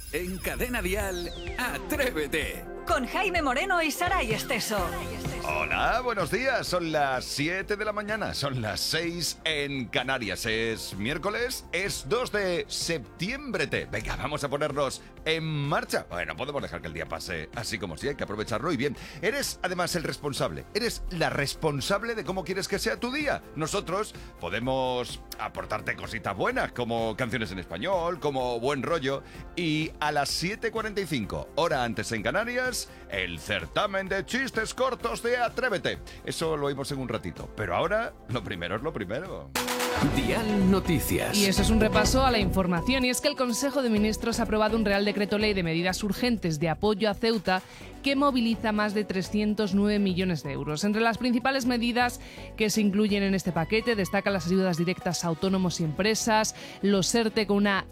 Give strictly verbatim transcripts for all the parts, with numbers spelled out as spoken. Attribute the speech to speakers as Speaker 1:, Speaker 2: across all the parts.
Speaker 1: En Cadena Dial, Atrévete.
Speaker 2: Con Jaime Moreno y Saray Esteso.
Speaker 3: Hola, buenos días. Son las siete de la mañana, son las seis en Canarias. Es miércoles, es dos de septiembre. Venga, vamos a ponernos en marcha. Bueno, podemos dejar que el día pase así como si, hay que aprovecharlo y bien. Eres además el responsable, eres la responsable de cómo quieres que sea tu día. Nosotros podemos aportarte cositas buenas, como canciones en español, como buen rollo. Y a las siete cuarenta y cinco, hora antes en Canarias, el certamen de chistes cortos de Atrévete. Eso lo oímos en un ratito. Pero ahora, lo primero es lo primero.
Speaker 1: Dial Noticias.
Speaker 4: Y eso es un repaso a la información. Y es que el Consejo de Ministros ha aprobado un Real Decreto Ley de medidas urgentes de apoyo a Ceuta que moviliza más de trescientos nueve millones de euros. Entre las principales medidas que se incluyen en este paquete destacan las ayudas directas a autónomos y empresas, los ERTE con una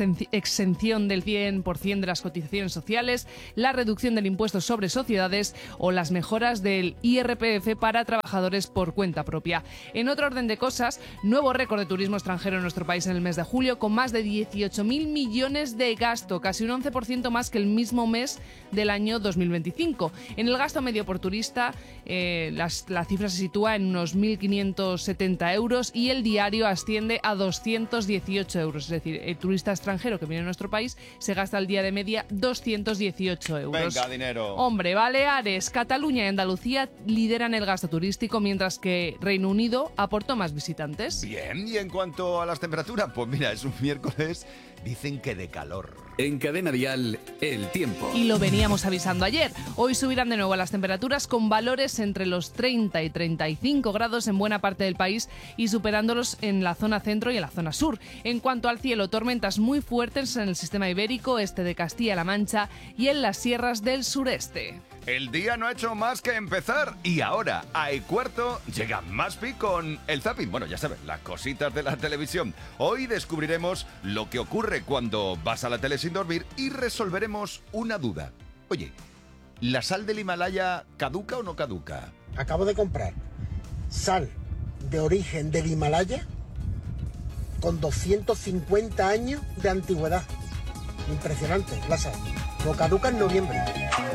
Speaker 4: exención del cien por ciento de las cotizaciones sociales, la reducción del impuesto sobre sociedades o las mejoras del I R P F para trabajadores por cuenta propia. En otro orden de cosas, nuevo récord de turismo extranjero en nuestro país en el mes de julio, con más de dieciocho mil millones de gasto, casi un once por ciento más que el mismo mes del año dos mil veinticinco. En el gasto medio por turista, eh, las, la cifra se sitúa en unos mil quinientos setenta euros y el diario asciende a doscientos dieciocho euros. Es decir, el turista extranjero que viene a nuestro país se gasta al día de media doscientos dieciocho euros.
Speaker 3: Venga, dinero.
Speaker 4: Hombre, Baleares, Cataluña y Andalucía lideran el gasto turístico, mientras que Reino Unido aportó más visitantes.
Speaker 3: Bien, y en cuanto a las temperaturas, pues mira, es un miércoles, dicen que de calor.
Speaker 1: En Cadena Dial, el tiempo.
Speaker 4: Y lo veníamos avisando ayer. Hoy subirán de nuevo las temperaturas con valores entre los treinta y treinta y cinco grados en buena parte del país y superándolos en la zona centro y en la zona sur. En cuanto al cielo, tormentas muy fuertes en el sistema ibérico, este de Castilla-La Mancha y en las sierras del sureste.
Speaker 3: El día no ha hecho más que empezar y ahora, a y cuarto, llega Maspi con el zapping. Bueno, ya sabes, las cositas de la televisión. Hoy descubriremos lo que ocurre cuando vas a la tele sin dormir y resolveremos una duda. Oye, ¿la sal del Himalaya caduca o no caduca?
Speaker 5: Acabo de comprar sal de origen del Himalaya con doscientos cincuenta años de antigüedad. Impresionante, la sal. No caduca en noviembre.